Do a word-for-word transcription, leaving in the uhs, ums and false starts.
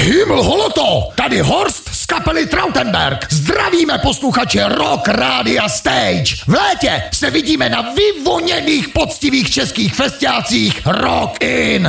Himmel holoto, tady Horst z kapely Trautenberg. Zdravíme posluchače Rock Rádia Stage. V létě se vidíme na vyvoněných poctivých českých festiácích Rock In.